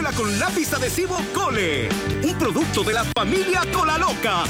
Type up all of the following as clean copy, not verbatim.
Cola con lápiz adhesivo Cole. Un producto de la familia Cola Loca.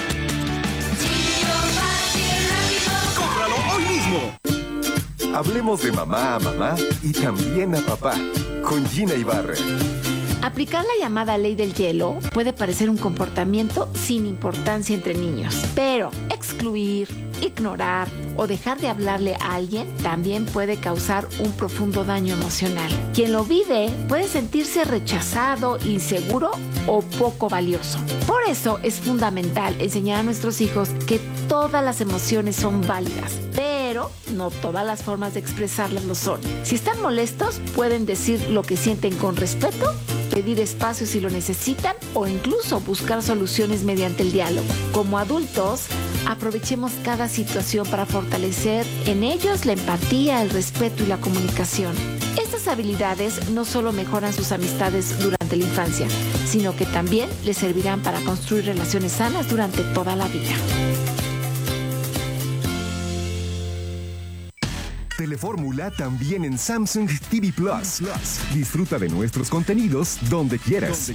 ¡Cómpralo hoy mismo! Hablemos de mamá a mamá y también a papá. Con Gina Ibarra. Aplicar la llamada ley del hielo puede parecer un comportamiento sin importancia entre niños, pero excluir, ignorar o dejar de hablarle a alguien también puede causar un profundo daño emocional. Quien lo vive puede sentirse rechazado, inseguro o poco valioso. Por eso es fundamental enseñar a nuestros hijos que todas las emociones son válidas, pero no todas las formas de expresarlas lo son. Si están molestos, pueden decir lo que sienten con respeto, pedir espacio si lo necesitan o incluso buscar soluciones mediante el diálogo. Como adultos, aprovechemos cada situación para fortalecer en ellos la empatía, el respeto y la comunicación. Estas habilidades no solo mejoran sus amistades durante la infancia, sino que también les servirán para construir relaciones sanas durante toda la vida. Telefórmula también en Samsung TV Plus. Disfruta de nuestros contenidos donde quieras.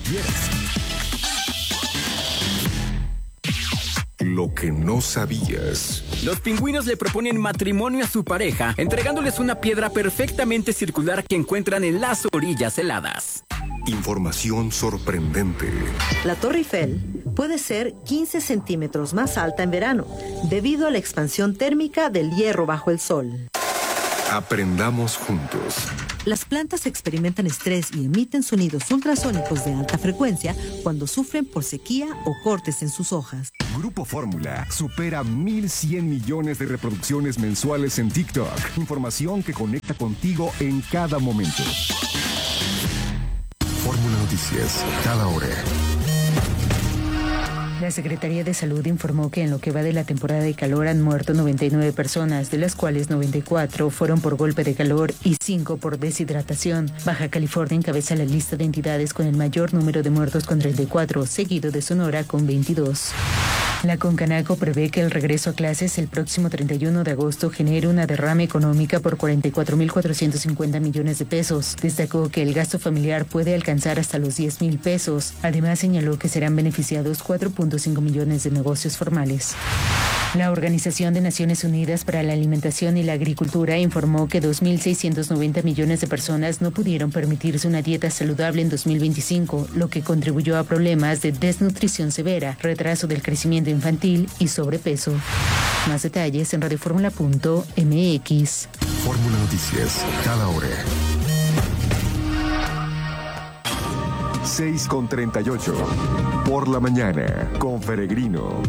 Lo que no sabías. Los pingüinos le proponen matrimonio a su pareja, entregándoles una piedra perfectamente circular que encuentran en las orillas heladas. Información sorprendente. La Torre Eiffel puede ser 15 centímetros más alta en verano, debido a la expansión térmica del hierro bajo el sol. Aprendamos juntos. Las plantas experimentan estrés y emiten sonidos ultrasónicos de alta frecuencia cuando sufren por sequía o cortes en sus hojas. Grupo Fórmula supera 1,100 millones de reproducciones mensuales en TikTok. Información que conecta contigo en cada momento. Fórmula Noticias, cada hora. La Secretaría de Salud informó que en lo que va de la temporada de calor han muerto 99 personas, de las cuales 94 fueron por golpe de calor y 5 por deshidratación. Baja California encabeza la lista de entidades con el mayor número de muertos con 34, seguido de Sonora con 22. La Concanaco prevé que el regreso a clases el próximo 31 de agosto genere una derrama económica por 44,450 millones de pesos. Destacó que el gasto familiar puede alcanzar hasta los 10,000 pesos. Además, señaló que serán beneficiados 4,5 millones de negocios formales. La Organización de Naciones Unidas para la Alimentación y la Agricultura informó que 2,690 millones de personas no pudieron permitirse una dieta saludable en 2025, lo que contribuyó a problemas de desnutrición severa, retraso del crecimiento infantil y sobrepeso. Más detalles en radioformula.mx. Fórmula Noticias, cada hora. 6:38. Por la mañana, con Peregrino.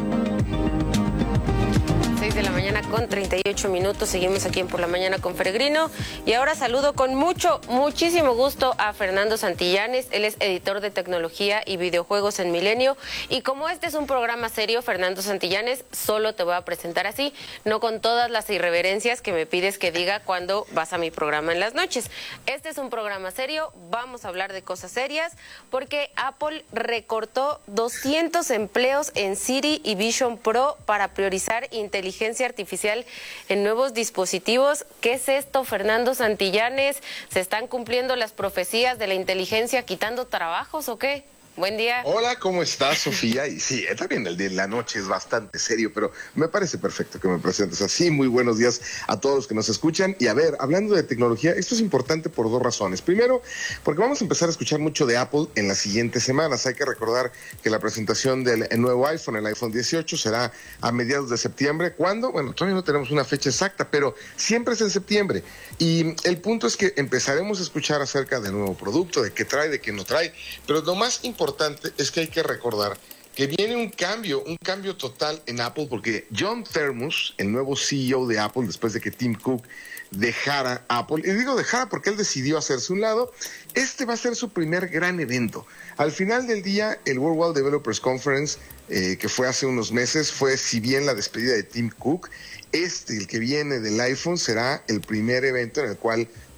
6 de la mañana con 38 minutos. Seguimos aquí en Por la Mañana con Peregrino. Y ahora saludo con muchísimo gusto a Fernando Santillanes. Él es editor de tecnología y videojuegos en Milenio. Y como este es un programa serio, Fernando Santillanes, solo te voy a presentar así, no con todas las irreverencias que me pides que diga cuando vas a mi programa en las noches. Este es un programa serio, vamos a hablar de cosas serias, porque Apple recortó 200 empleos en Siri y Vision Pro para priorizar inteligencia artificial en nuevos dispositivos. ¿Qué es esto, Fernando Santillanes? ¿Se están cumpliendo las profecías de la inteligencia quitando trabajos o qué? Buen día. Hola, ¿cómo estás, Sofía? Y sí, también el día de la noche es bastante serio, pero me parece perfecto que me presentes así. Muy buenos días a todos los que nos escuchan. Y a ver, hablando de tecnología, esto es importante por dos razones. Primero, porque vamos a empezar a escuchar mucho de Apple en las siguientes semanas. Hay que recordar que la presentación del nuevo iPhone, el iPhone 18, será a mediados de septiembre. ¿Cuándo? Bueno, todavía no tenemos una fecha exacta, pero siempre es en septiembre. Y el punto es que empezaremos a escuchar acerca del nuevo producto, de qué trae, de qué no trae. Pero lo más importante es que hay que recordar que viene un cambio total en Apple, porque John Thermus, el nuevo CEO de Apple, después de que Tim Cook dejara Apple, y digo dejara porque él decidió hacerse un lado, este va a ser su primer gran evento. Al final del día, el Worldwide Developers Conference, que fue hace unos meses, fue, si bien la despedida de Tim Cook, el que viene del iPhone, será el primer evento en el cual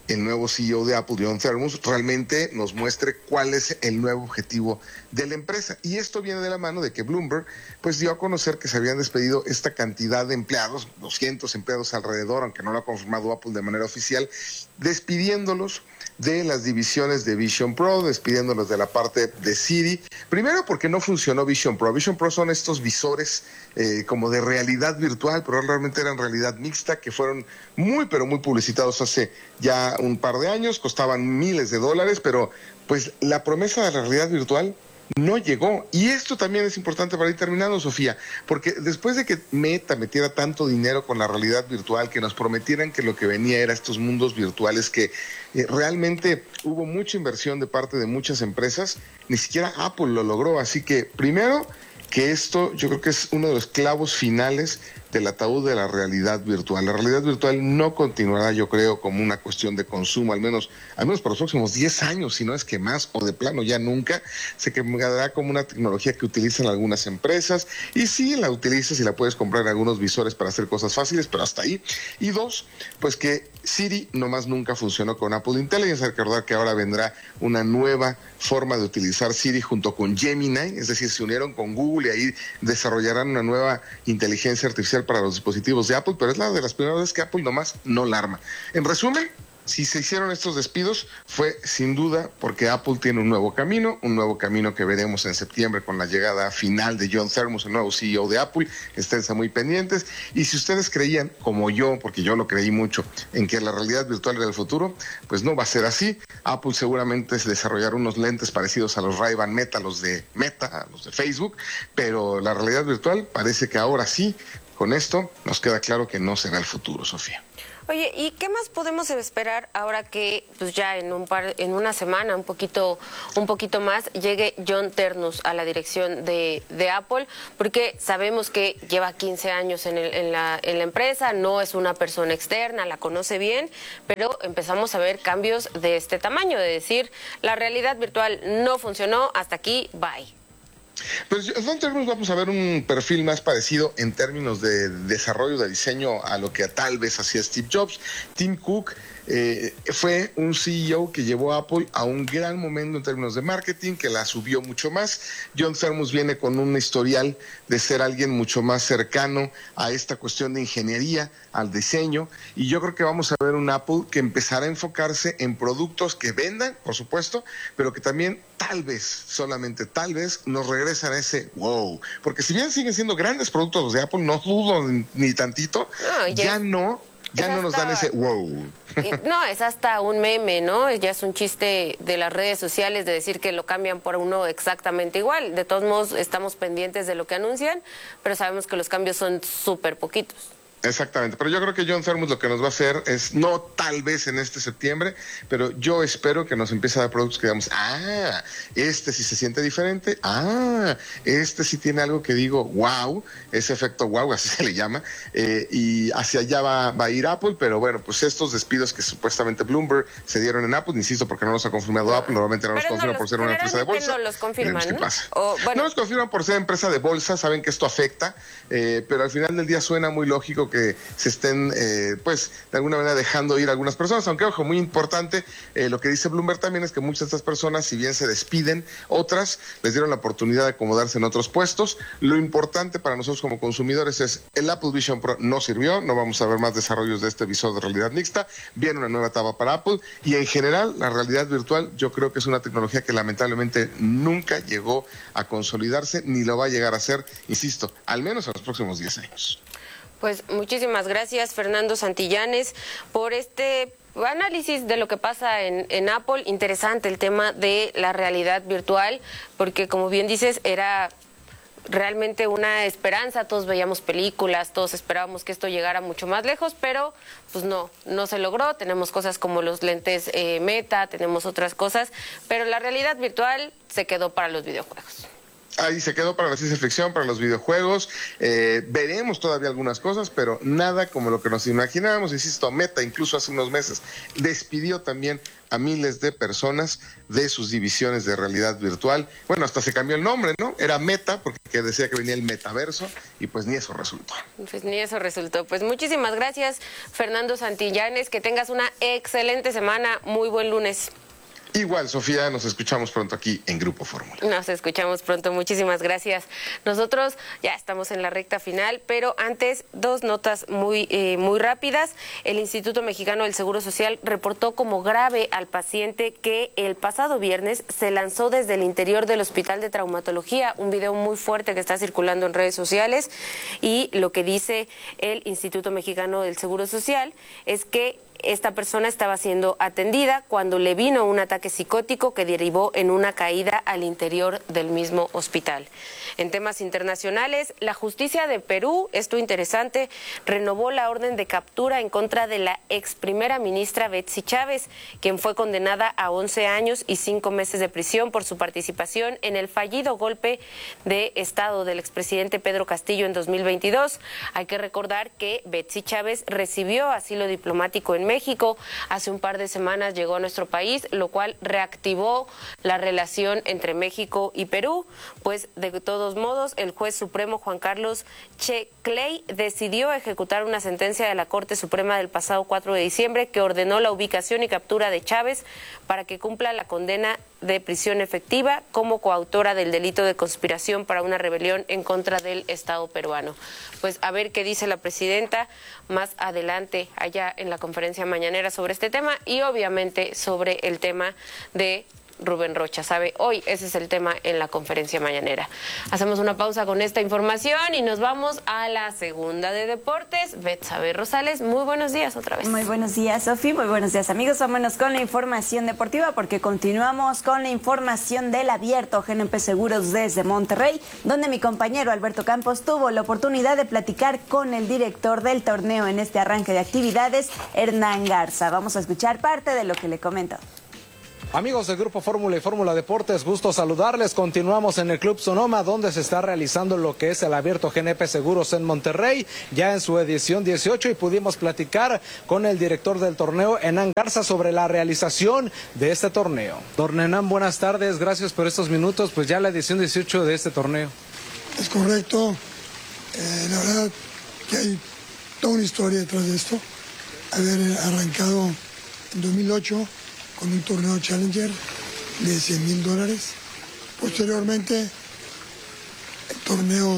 el nuevo CEO de Apple, John Thermus, realmente nos muestre cuál es el nuevo objetivo de la empresa. Y esto viene de la mano de que Bloomberg pues dio a conocer que se habían despedido esta cantidad de empleados, 200 empleados alrededor, aunque no lo ha confirmado Apple de manera oficial, despidiéndolos de las divisiones de Vision Pro, despidiéndolos de la parte de Siri. Primero porque no funcionó Vision Pro. Vision Pro son estos visores como de realidad virtual, pero realmente eran realidad mixta, que fueron muy, pero muy publicitados hace ya un par de años, costaban miles de dólares, pero pues la promesa de la realidad virtual no llegó. Y esto también es importante para ir terminando, Sofía, porque después de que Meta metiera tanto dinero con la realidad virtual, que nos prometieran que lo que venía era estos mundos virtuales, que realmente hubo mucha inversión de parte de muchas empresas, ni siquiera Apple lo logró. Así que primero, que esto yo creo que es uno de los clavos finales del ataúd de la realidad virtual. La realidad virtual no continuará, yo creo, como una cuestión de consumo, al menos por los próximos 10 años, si no es que más, o de plano ya nunca. Se quedará como una tecnología que utilizan algunas empresas, y sí, la utilizas y la puedes comprar en algunos visores para hacer cosas fáciles, pero hasta ahí. Y dos, pues que Siri nomás nunca funcionó con Apple Intelligence. Hay que recordar que ahora vendrá una nueva forma de utilizar Siri junto con Gemini, es decir, se unieron con Google y ahí desarrollarán una nueva inteligencia artificial para los dispositivos de Apple, pero es la de las primeras veces que Apple nomás no la arma. En resumen, si se hicieron estos despidos fue sin duda porque Apple tiene un nuevo camino que veremos en septiembre con la llegada final de John Thermus, el nuevo CEO de Apple. Esténse muy pendientes. Y si ustedes creían, como yo, porque yo lo creí mucho, en que la realidad virtual era el futuro, pues no va a ser así. Apple seguramente se desarrollará unos lentes parecidos a los Ray-Ban Meta, los de Facebook, pero la realidad virtual parece que ahora sí, con esto nos queda claro que no será el futuro, Sofía. Oye, ¿y qué más podemos esperar ahora que pues ya en una semana, un poquito más, llegue John Ternus a la dirección de Apple? Porque sabemos que lleva 15 años en la empresa, no es una persona externa, la conoce bien, pero empezamos a ver cambios de este tamaño, de decir, la realidad virtual no funcionó, hasta aquí, bye. Pues John Ternus vamos a ver un perfil más parecido en términos de desarrollo de diseño a lo que tal vez hacía Steve Jobs. Tim Cook fue un CEO que llevó a Apple a un gran momento en términos de marketing, que la subió mucho más. John Ternus viene con un historial de ser alguien mucho más cercano a esta cuestión de ingeniería, al diseño, y yo creo que vamos a ver un Apple que empezará a enfocarse en productos que vendan, por supuesto, pero que también tal vez, solamente tal vez, nos regresan a ese wow. Porque si bien siguen siendo grandes productos los de Apple, no dudo ni tantito, ya no nos dan ese wow. No, es hasta un meme, ¿no? Ya es un chiste de las redes sociales de decir que lo cambian por uno exactamente igual. De todos modos, estamos pendientes de lo que anuncian, pero sabemos que los cambios son súper poquitos. Exactamente, pero yo creo que John Thermus lo que nos va a hacer es, no tal vez en este septiembre, pero yo espero que nos empiece a dar productos que digamos, este sí se siente diferente, este sí tiene algo que digo, wow, ese efecto wow, así se le llama, y hacia allá va a ir Apple. Pero bueno, pues estos despidos que supuestamente Bloomberg se dieron en Apple, insisto, porque no los ha confirmado Apple, normalmente no los confirman por ser una empresa de bolsa. No los confirman, ¿no? ¿Qué pasa? No los confirman por ser empresa de bolsa, saben que esto afecta, pero al final del día suena muy lógico que se estén, pues, de alguna manera dejando ir a algunas personas, aunque, ojo, muy importante, lo que dice Bloomberg también es que muchas de estas personas, si bien se despiden, otras les dieron la oportunidad de acomodarse en otros puestos. Lo importante para nosotros como consumidores es, el Apple Vision Pro no sirvió, no vamos a ver más desarrollos de este visor de realidad mixta, viene una nueva etapa para Apple, y en general, la realidad virtual yo creo que es una tecnología que lamentablemente nunca llegó a consolidarse, ni lo va a llegar a hacer, insisto, al menos en los próximos 10 años. Pues muchísimas gracias, Fernando Santillanes, por este análisis de lo que pasa en Apple. Interesante el tema de la realidad virtual, porque como bien dices, era realmente una esperanza. Todos veíamos películas, todos esperábamos que esto llegara mucho más lejos, pero pues no se logró. Tenemos cosas como los lentes Meta, tenemos otras cosas, pero la realidad virtual se quedó para los videojuegos. ahí se quedó para la ciencia ficción, para los videojuegos. Veremos todavía algunas cosas, pero nada como lo que nos imaginábamos. Insisto, Meta incluso hace unos meses despidió también a miles de personas de sus divisiones de realidad virtual. Bueno, hasta se cambió el nombre, ¿no? Era Meta porque decía que venía el metaverso y pues ni eso resultó. Pues ni eso resultó. Pues muchísimas gracias, Fernando Santillanes. Que tengas una excelente semana. Muy buen lunes. Igual, Sofía, nos escuchamos pronto aquí en Grupo Fórmula. Nos escuchamos pronto, muchísimas gracias. Nosotros ya estamos en la recta final, pero antes, dos notas muy rápidas. El Instituto Mexicano del Seguro Social reportó como grave al paciente que el pasado viernes se lanzó desde el interior del Hospital de Traumatología, un video muy fuerte que está circulando en redes sociales, y lo que dice el Instituto Mexicano del Seguro Social es que esta persona estaba siendo atendida cuando le vino un ataque psicótico que derivó en una caída al interior del mismo hospital. En temas internacionales, la justicia de Perú, esto interesante, renovó la orden de captura en contra de la ex primera ministra Betsy Chávez, quien fue condenada a 11 años y 5 meses de prisión por su participación en el fallido golpe de Estado del expresidente Pedro Castillo en 2022. Hay que recordar que Betsy Chávez recibió asilo diplomático en México. Hace un par de semanas llegó a nuestro país, lo cual reactivó la relación entre México y Perú. Pues de todos modos, el juez supremo Juan Carlos Checley decidió ejecutar una sentencia de la Corte Suprema del pasado 4 de diciembre que ordenó la ubicación y captura de Chávez para que cumpla la condena de prisión efectiva como coautora del delito de conspiración para una rebelión en contra del Estado peruano. Pues a ver qué dice la presidenta más adelante allá en la conferencia mañanera sobre este tema y obviamente sobre el tema de Rubén Rocha. Sabe, hoy ese es el tema en la conferencia mañanera. Hacemos una pausa con esta información y nos vamos a la segunda de deportes. Betsabe Rosales, muy buenos días otra vez. Muy buenos días, Sofi, muy buenos días, amigos. Vámonos con la información deportiva porque continuamos con la información del Abierto GNP Seguros desde Monterrey, donde mi compañero Alberto Campos tuvo la oportunidad de platicar con el director del torneo en este arranque de actividades, Hernán Garza. Vamos a escuchar parte de lo que le comentó. Amigos del Grupo Fórmula y Fórmula Deportes, gusto saludarles. Continuamos en el Club Sonoma, donde se está realizando lo que es el Abierto GNP Seguros en Monterrey, ya en su edición 18, y pudimos platicar con el director del torneo, Hernán Garza, sobre la realización de este torneo. Don Hernán, buenas tardes, gracias por estos minutos, pues ya la edición 18 de este torneo. Es correcto, la verdad que hay toda una historia detrás de esto, haber arrancado en 2008 con un torneo Challenger de $100,000. Posteriormente, el torneo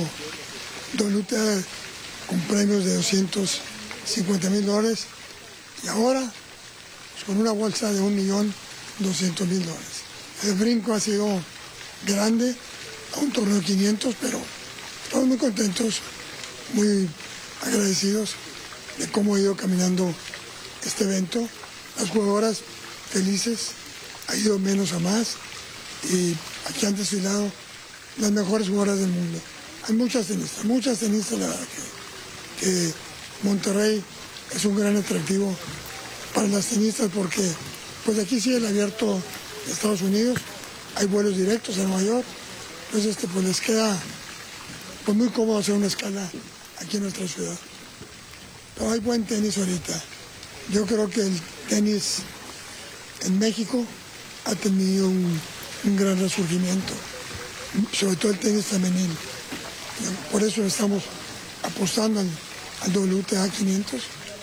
WTA con premios de $250,000. Y ahora, pues, con una bolsa de $1,200,000. El brinco ha sido grande a un torneo de 500, pero estamos muy contentos, muy agradecidos de cómo ha ido caminando este evento. Las jugadoras felices, ha ido menos a más y aquí han desfilado las mejores jugadoras del mundo. Hay muchas tenistas, la verdad que Monterrey es un gran atractivo para las tenistas porque pues aquí sigue el Abierto de Estados Unidos, hay vuelos directos a Nueva York, entonces pues les queda pues muy cómodo hacer una escala aquí en nuestra ciudad. Pero hay buen tenis ahorita. Yo creo que el tenis en México ha tenido un gran resurgimiento, sobre todo el tenis femenino. Por eso estamos apostando al WTA 500.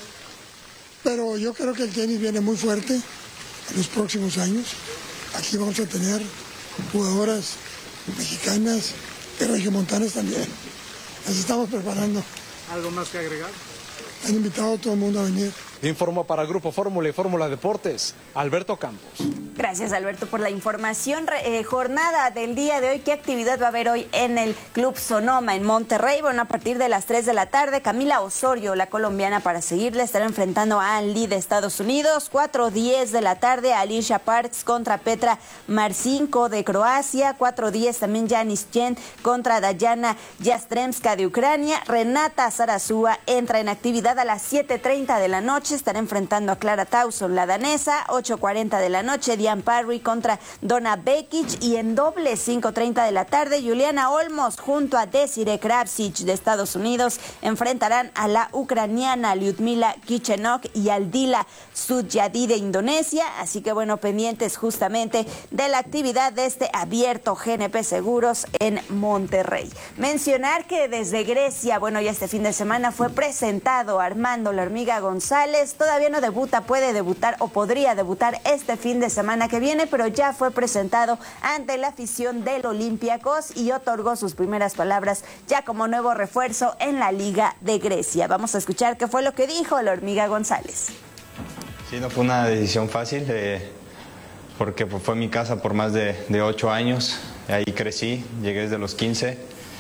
Pero yo creo que el tenis viene muy fuerte en los próximos años. Aquí vamos a tener jugadoras mexicanas y regiomontanas también. Las estamos preparando. ¿Algo más que agregar? Han invitado a todo el mundo a venir. Informó para Grupo Fórmula y Fórmula Deportes, Alberto Campos. Gracias, Alberto, por la información. Jornada del día de hoy. ¿Qué actividad va a haber hoy en el Club Sonoma en Monterrey? Bueno, a partir de las 3 de la tarde, Camila Osorio, la colombiana, para seguirle, estará enfrentando a Ann Lee de Estados Unidos. 4:10 de la tarde, Alicia Parks contra Petra Marcinko de Croacia. 4:10 también Janis Chen contra Dayana Yastremska de Ucrania. Renata Zarazúa entra en actividad a las 7:30 de la noche. Estará enfrentando a Clara Tauson, la danesa. 8:40 de la noche, Fabián Parry contra Donna Vekic, y en dobles 5:30 de la tarde Juliana Olmos junto a Desiree Kravčić de Estados Unidos enfrentarán a la ucraniana Lyudmila Kichenok y Aldila Sudyadi de Indonesia. Así que bueno, pendientes justamente de la actividad de este abierto GNP Seguros en Monterrey. Mencionar que desde Grecia, bueno, ya este fin de semana fue presentado Armando La Hormiga González. Todavía no debuta, puede debutar o podría debutar este fin de semana que viene, pero ya fue presentado ante la afición del Olympiacos y otorgó sus primeras palabras ya como nuevo refuerzo en la Liga de Grecia. Vamos a escuchar qué fue lo que dijo La Hormiga González. Sí, no fue una decisión fácil, porque fue mi casa por más de 8 años. Ahí crecí, llegué desde los 15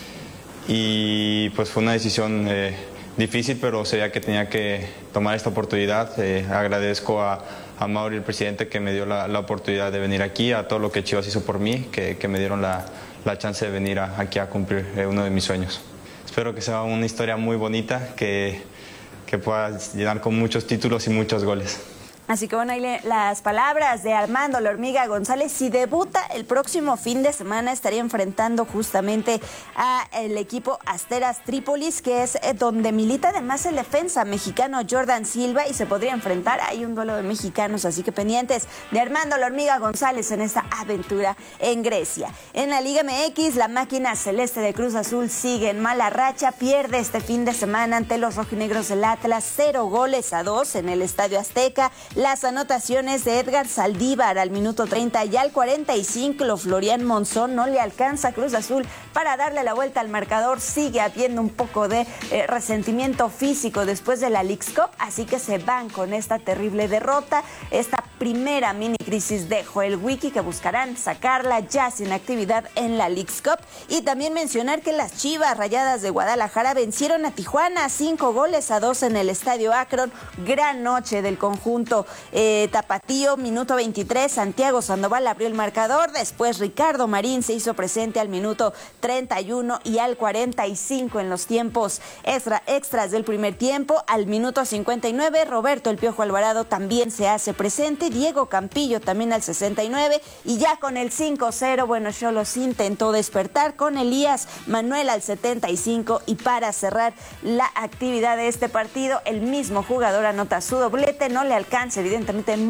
y pues fue una decisión difícil, pero sabía que tenía que tomar esta oportunidad. Agradezco a Mauri, el presidente, que me dio la oportunidad de venir aquí, a todo lo que Chivas hizo por mí, que me dieron la chance de venir aquí a cumplir uno de mis sueños. Espero que sea una historia muy bonita, que pueda llenar con muchos títulos y muchos goles. Así que bueno, ahí las palabras de Armando La Hormiga González. Si debuta el próximo fin de semana, estaría enfrentando justamente al equipo Asteras Trípolis, que es donde milita además el defensa mexicano Jordan Silva, y se podría enfrentar. Hay un duelo de mexicanos, así que pendientes de Armando La Hormiga González en esta aventura en Grecia. En la Liga MX, la máquina celeste de Cruz Azul sigue en mala racha. Pierde este fin de semana ante los rojinegros del Atlas 0-2 en el Estadio Azteca. Las anotaciones de Edgar Saldívar al minuto 30 y al 45, Florian Monzón no le alcanza a Cruz Azul para darle la vuelta al marcador. Sigue habiendo un poco de resentimiento físico después de la Leagues Cup, así que se van con esta terrible derrota, esta primera mini crisis de Joel Wiki, que buscarán sacarla ya sin actividad en la Leagues Cup. Y también mencionar que las Chivas Rayadas de Guadalajara vencieron a Tijuana 5-2 en el Estadio Akron. Gran noche del conjunto tapatío. Minuto 23, Santiago Sandoval abrió el marcador. Después Ricardo Marín se hizo presente al minuto 31 y al 45 en los tiempos extras del primer tiempo. Al minuto 59, Roberto El Piojo Alvarado también se hace presente. Diego Campillo también al 69. Y ya con el 5-0, bueno, Xolos intentó despertar con Elías Manuel al 75. Y para cerrar la actividad de este partido, el mismo jugador anota su doblete. No le alcanza, evidentemente,